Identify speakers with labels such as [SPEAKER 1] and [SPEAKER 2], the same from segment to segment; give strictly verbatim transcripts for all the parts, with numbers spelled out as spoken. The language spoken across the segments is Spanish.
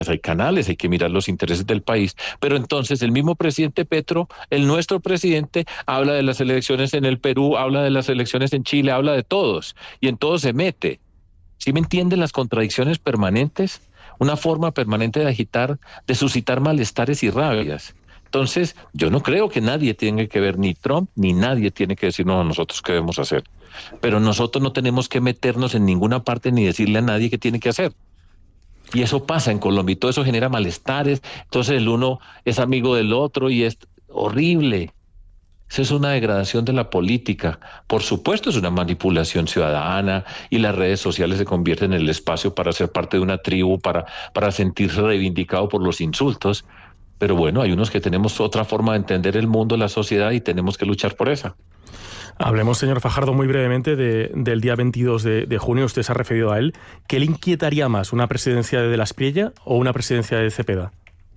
[SPEAKER 1] hay canales, hay que mirar los intereses del país, pero entonces el mismo presidente Petro, el nuestro presidente, habla de las elecciones en el Perú, habla de las elecciones en Chile, habla de todos, y en todo se mete. ¿Sí me entienden las contradicciones permanentes? Una forma permanente de agitar, de suscitar malestares y rabias. Entonces, yo no creo que nadie tenga que ver, ni Trump, ni nadie tiene que decirnos a nosotros qué debemos hacer. Pero nosotros no tenemos que meternos en ninguna parte ni decirle a nadie qué tiene que hacer. Y eso pasa en Colombia y todo eso genera malestares. Entonces el uno es amigo del otro y es horrible. Eso es una degradación de la política. Por supuesto es una manipulación ciudadana y las redes sociales se convierten en el espacio para ser parte de una tribu, para, para sentirse reivindicado por los insultos. Pero bueno, hay unos que tenemos otra forma de entender el mundo, la sociedad, y tenemos que luchar por esa.
[SPEAKER 2] Hablemos, señor Fajardo, muy brevemente de, del día veintidós de, de junio. Usted se ha referido a él. ¿Qué le inquietaría más, una presidencia de De la Espriella o una presidencia de Cepeda?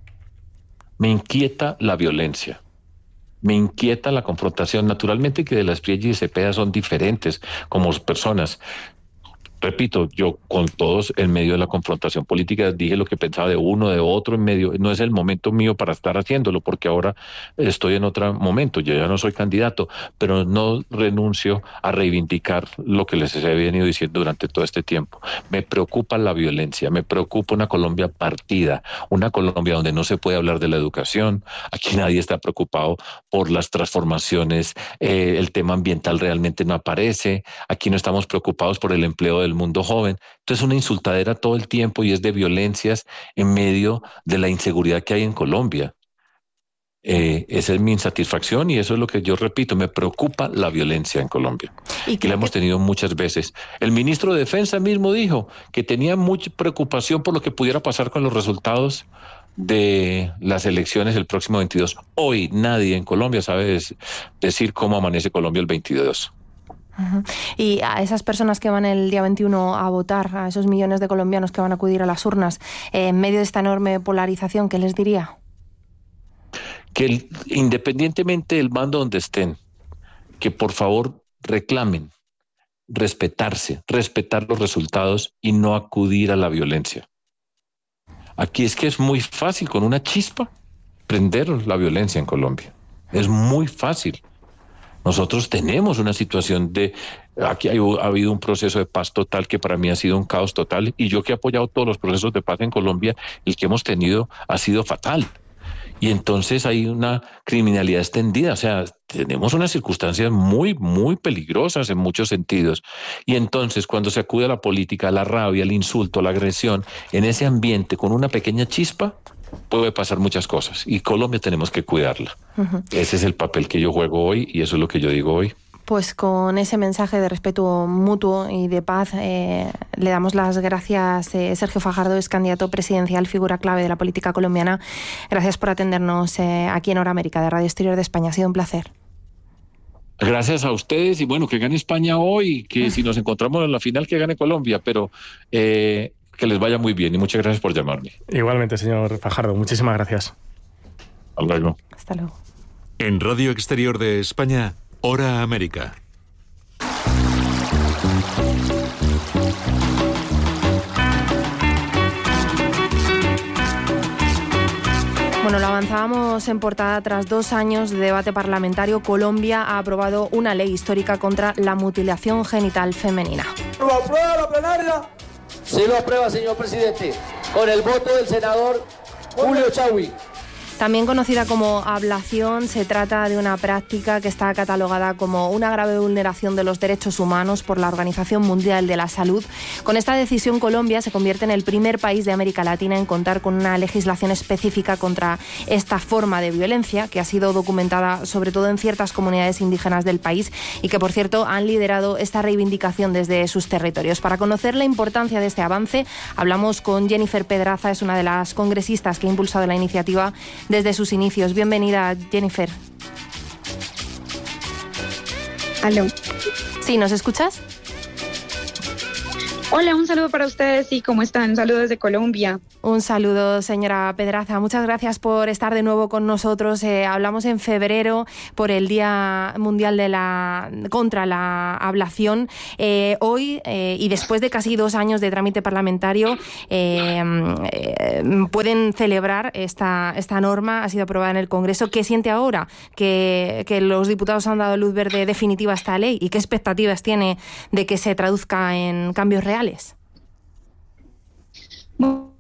[SPEAKER 1] Me inquieta la violencia. Me inquieta la confrontación. Naturalmente que De la Espriella y Cepeda son diferentes como personas. Repito, yo con todos en medio de la confrontación política dije lo que pensaba de uno, de otro, en medio. No es el momento mío para estar haciéndolo porque ahora estoy en otro momento. Yo ya no soy candidato, pero no renuncio a reivindicar lo que les he venido diciendo durante todo este tiempo. Me preocupa la violencia, me preocupa una Colombia partida, una Colombia donde no se puede hablar de la educación. Aquí nadie está preocupado por las transformaciones, eh, el tema ambiental realmente no aparece. Aquí no estamos preocupados por el empleo del mundo joven. Entonces es una insultadera todo el tiempo y es de violencias en medio de la inseguridad que hay en Colombia. Eh, esa es mi insatisfacción y eso es lo que yo repito, me preocupa la violencia en Colombia. Y que la hemos tenido muchas veces. El ministro de Defensa mismo dijo que tenía mucha preocupación por lo que pudiera pasar con los resultados de las elecciones el próximo veintidós. Hoy nadie en Colombia sabe decir cómo amanece Colombia el veintidós.
[SPEAKER 3] Uh-huh. Y a esas personas que van el día veintiuno a votar, a esos millones de colombianos que van a acudir a las urnas, eh, en medio de esta enorme polarización, ¿qué les diría?
[SPEAKER 1] Que el, independientemente del bando donde estén, que por favor reclamen respetarse, respetar los resultados y no acudir a la violencia. Aquí es que es muy fácil con una chispa prender la violencia en Colombia. Es muy fácil. Nosotros tenemos una situación de, aquí hay, ha habido un proceso de paz total que para mí ha sido un caos total y yo que he apoyado todos los procesos de paz en Colombia, el que hemos tenido ha sido fatal. Y entonces hay una criminalidad extendida, o sea, tenemos unas circunstancias muy, muy peligrosas en muchos sentidos. Y entonces cuando se acude a la política, a la rabia, al insulto, a la agresión, en ese ambiente con una pequeña chispa, puede pasar muchas cosas y Colombia tenemos que cuidarla. Uh-huh. Ese es el papel que yo juego hoy y eso es lo que yo digo hoy.
[SPEAKER 3] Pues con ese mensaje de respeto mutuo y de paz eh, le damos las gracias. Eh, Sergio Fajardo es candidato presidencial, figura clave de la política colombiana. Gracias por atendernos eh, aquí en Hora América de Radio Exterior de España. Ha sido un placer.
[SPEAKER 1] Gracias a ustedes y bueno, que gane España hoy, que uh-huh. si nos encontramos en la final que gane Colombia, pero eh, que les vaya muy bien y muchas gracias por llamarme.
[SPEAKER 2] Igualmente, señor Fajardo, muchísimas gracias.
[SPEAKER 1] Hasta luego.
[SPEAKER 3] Hasta luego.
[SPEAKER 4] En Radio Exterior de España, Hora América.
[SPEAKER 3] Bueno, lo avanzábamos en portada. Tras dos años de debate parlamentario, Colombia ha aprobado una ley histórica contra la mutilación genital femenina.
[SPEAKER 5] ¿Lo aprueba la plenaria?
[SPEAKER 6] Sí lo aprueba, señor presidente, con el voto del senador Julio Chaui.
[SPEAKER 3] También conocida como ablación, se trata de una práctica que está catalogada como una grave vulneración de los derechos humanos por la Organización Mundial de la Salud. Con esta decisión, Colombia se convierte en el primer país de América Latina en contar con una legislación específica contra esta forma de violencia, que ha sido documentada sobre todo en ciertas comunidades indígenas del país y que, por cierto, han liderado esta reivindicación desde sus territorios. Para conocer la importancia de este avance, hablamos con Jennifer Pedraza, es una de las congresistas que ha impulsado la iniciativa desde sus inicios. Bienvenida, Jennifer.
[SPEAKER 7] ¿Aló?
[SPEAKER 3] Sí, ¿nos escuchas?
[SPEAKER 7] Hola, un saludo para ustedes y ¿cómo están? Un saludo desde Colombia.
[SPEAKER 3] Un saludo, señora Pedraza. Muchas gracias por estar de nuevo con nosotros. Eh, hablamos en febrero por el Día Mundial de la contra la Ablación. Eh, hoy, eh, y después de casi dos años de trámite parlamentario, eh, eh, pueden celebrar esta, esta norma. Ha sido aprobada en el Congreso. ¿Qué siente ahora que, que los diputados han dado luz verde definitiva a esta ley? ¿Y qué expectativas tiene de que se traduzca en cambios reales?
[SPEAKER 7] Bueno,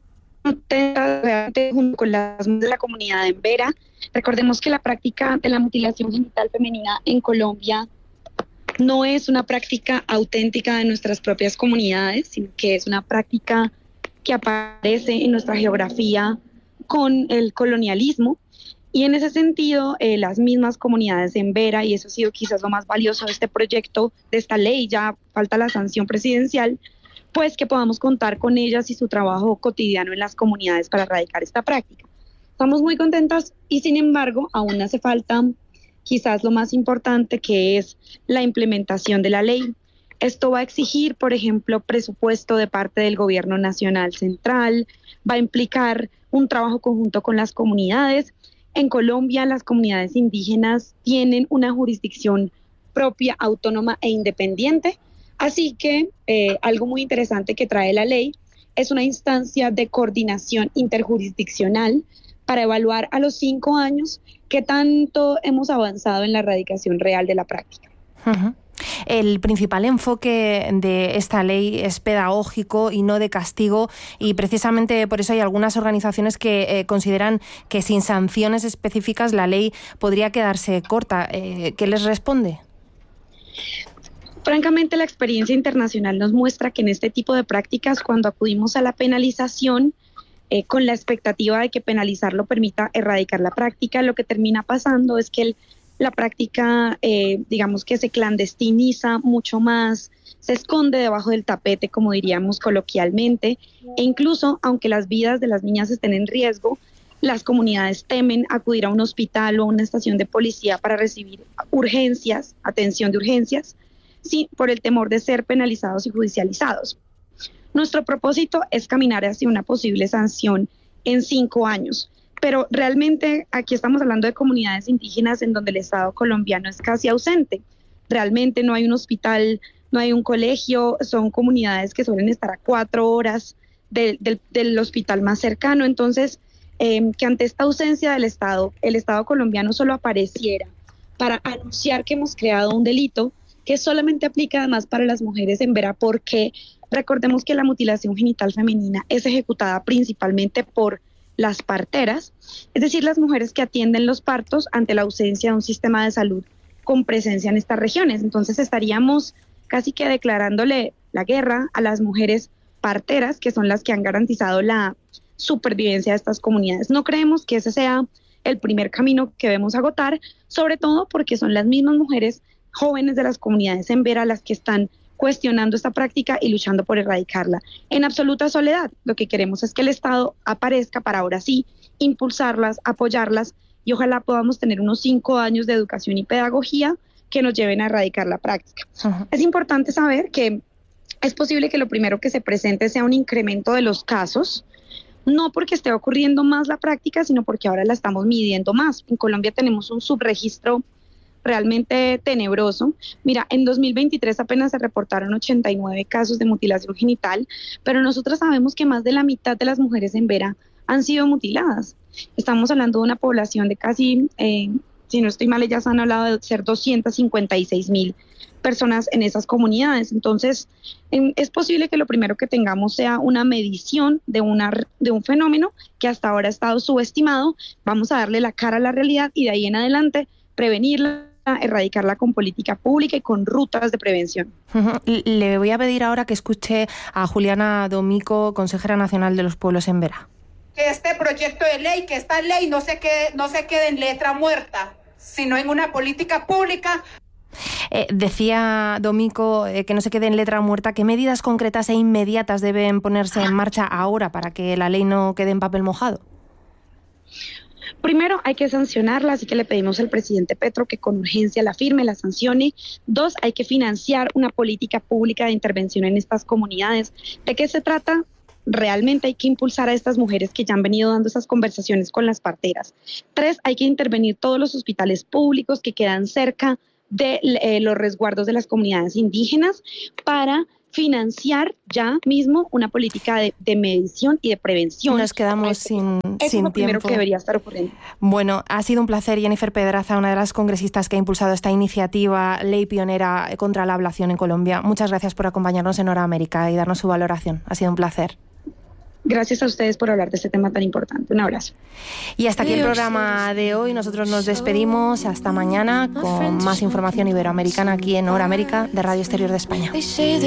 [SPEAKER 7] junto con las de la comunidad de Embera, recordemos que la práctica de la mutilación genital femenina en Colombia no es una práctica auténtica de nuestras propias comunidades, sino que es una práctica que aparece en nuestra geografía con el colonialismo. Y en ese sentido, eh, las mismas comunidades de Embera, y eso ha sido quizás lo más valioso de este proyecto, de esta ley, ya falta la sanción presidencial, pues que podamos contar con ellas y su trabajo cotidiano en las comunidades para erradicar esta práctica. Estamos muy contentas y sin embargo aún hace falta quizás lo más importante, que es la implementación de la ley. Esto va a exigir, por ejemplo, presupuesto de parte del gobierno nacional central, va a implicar un trabajo conjunto con las comunidades. En Colombia las comunidades indígenas tienen una jurisdicción propia, autónoma e independiente. Así que eh, algo muy interesante que trae la ley es una instancia de coordinación interjurisdiccional para evaluar a los cinco años qué tanto hemos avanzado en la erradicación real de la práctica.
[SPEAKER 3] Uh-huh. El principal enfoque de esta ley es pedagógico y no de castigo, y precisamente por eso hay algunas organizaciones que eh, consideran que sin sanciones específicas la ley podría quedarse corta. Eh, ¿Qué les responde?
[SPEAKER 7] Francamente, la experiencia internacional nos muestra que en este tipo de prácticas, cuando acudimos a la penalización, eh, con la expectativa de que penalizarlo permita erradicar la práctica, lo que termina pasando es que el, la práctica, eh, digamos que se clandestiniza mucho más, se esconde debajo del tapete, como diríamos coloquialmente, e incluso, aunque las vidas de las niñas estén en riesgo, las comunidades temen acudir a un hospital o a una estación de policía para recibir urgencias, atención de urgencias, sí, por el temor de ser penalizados y judicializados. Nuestro propósito es caminar hacia una posible sanción en cinco años, pero realmente aquí estamos hablando de comunidades indígenas en donde el Estado colombiano es casi ausente. Realmente no hay un hospital, no hay un colegio, son comunidades que suelen estar a cuatro horas de, de, del hospital más cercano. Entonces, eh, que ante esta ausencia del Estado, el Estado colombiano solo apareciera para anunciar que hemos creado un delito que solamente aplica además para las mujeres en Embera, porque recordemos que la mutilación genital femenina es ejecutada principalmente por las parteras, es decir, las mujeres que atienden los partos ante la ausencia de un sistema de salud con presencia en estas regiones. Entonces estaríamos casi que declarándole la guerra a las mujeres parteras, que son las que han garantizado la supervivencia de estas comunidades. No creemos que ese sea el primer camino que debemos agotar, sobre todo porque son las mismas mujeres jóvenes de las comunidades en Embera las que están cuestionando esta práctica y luchando por erradicarla. En absoluta soledad, lo que queremos es que el Estado aparezca para ahora sí impulsarlas, apoyarlas, y ojalá podamos tener unos cinco años de educación y pedagogía que nos lleven a erradicar la práctica. Uh-huh. Es importante saber que es posible que lo primero que se presente sea un incremento de los casos, no porque esté ocurriendo más la práctica, sino porque ahora la estamos midiendo más. En Colombia tenemos un subregistro realmente tenebroso. Mira, en dos mil veintitrés apenas se reportaron ochenta y nueve casos de mutilación genital, pero nosotros sabemos que más de la mitad de las mujeres en Embera han sido mutiladas. Estamos hablando de una población de casi, eh, si no estoy mal, ellas han hablado de ser doscientas cincuenta y seis mil personas en esas comunidades. Entonces, en, es posible que lo primero que tengamos sea una medición de, una, de un fenómeno que hasta ahora ha estado subestimado. Vamos a darle la cara a la realidad y de ahí en adelante prevenirla, erradicarla con política pública y con rutas de prevención.
[SPEAKER 3] Uh-huh. Le voy a pedir ahora que escuche a Juliana Domico, consejera nacional de los pueblos en Embera.
[SPEAKER 8] Que este proyecto de ley, que esta ley no se quede, no se quede en letra muerta, sino en una política pública.
[SPEAKER 3] Eh, decía Domico eh, que no se quede en letra muerta. ¿Qué medidas concretas e inmediatas deben ponerse en marcha ahora para que la ley no quede en papel mojado?
[SPEAKER 7] Primero, hay que sancionarla, así que le pedimos al presidente Petro que con urgencia la firme, la sancione. Dos, hay que financiar una política pública de intervención en estas comunidades. ¿De qué se trata? Realmente hay que impulsar a estas mujeres que ya han venido dando esas conversaciones con las parteras. Tres, hay que intervenir todos los hospitales públicos que quedan cerca de eh, los resguardos de las comunidades indígenas para financiar ya mismo una política de, de medición y de prevención.
[SPEAKER 3] Nos quedamos sin,
[SPEAKER 7] Eso
[SPEAKER 3] sin
[SPEAKER 7] es lo primero
[SPEAKER 3] tiempo.
[SPEAKER 7] que debería estar ocurriendo.
[SPEAKER 3] Bueno, ha sido un placer, Jennifer Pedraza, una de las congresistas que ha impulsado esta iniciativa, ley pionera contra la ablación en Colombia. Muchas gracias por acompañarnos en Hora América y darnos su valoración. Ha sido un placer.
[SPEAKER 7] Gracias a ustedes por hablar de este tema tan importante. Un abrazo.
[SPEAKER 3] Y hasta aquí el programa de hoy. Nosotros nos despedimos. Hasta mañana con más información iberoamericana aquí en Hora América de Radio Exterior de España.